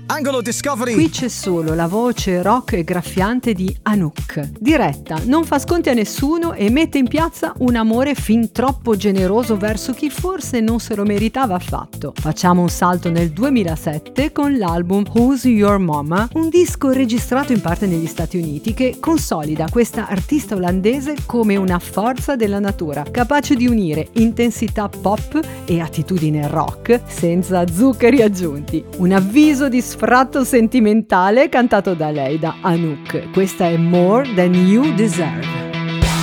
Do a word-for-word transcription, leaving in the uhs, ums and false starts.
Angolo Discovery. Qui c'è solo la voce rock e graffiante di Anouk. Diretta, non fa sconti a nessuno e mette in piazza un amore fin troppo generoso verso chi forse non se lo meritava affatto. Facciamo un salto nel duemilasette con l'album Who's Your Mama, un disco registrato in parte negli Stati Uniti che consolida questa artista olandese come una forza della natura, capace di unire intensità pop e attitudine rock senza zuccheri aggiunti. Un avviso di sfratto sentimentale cantato da lei, da Anouk. Questa è More Than You Deserve.